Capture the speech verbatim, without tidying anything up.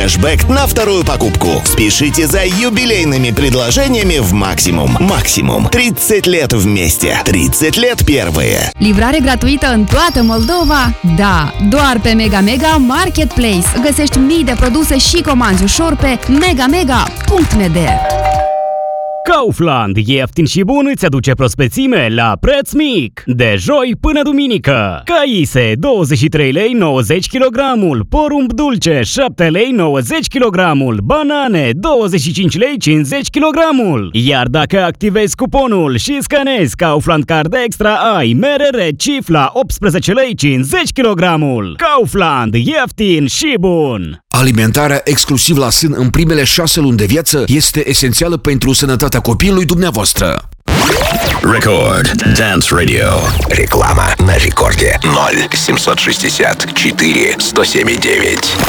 кэшбэк на вторую покупку. Спешите за юбилейными предложениями в Maximum. Maximum. тридцать лет вместе. тридцать лет первые. Livrare gratuită în toată Moldova? Da, doar pe Mega Mega Marketplace. Găsești mii de produse și comanzi ușor pe mega mega punct n d. Kaufland, ieftin și bun, îți aduce prospețime la preț mic. De joi până duminică. Caise, douăzeci și trei lei nouăzeci kilogramul. Porumb dulce, șapte lei nouăzeci kilogramul. Banane, douăzeci și cinci lei cincizeci kilogramul. Iar dacă activezi cuponul și scanezi Kaufland Card Extra, ai merere Cifla, optsprezece lei cincizeci kilogramul. Kaufland, ieftin și bun. Alimentarea exclusiv la sân în primele șase luni de viață este esențială pentru sănătatea copilului dumneavoastră. Record Dance Radio. Реклама на рекорде ноль семьсот шестьдесят четыре сто семь девять.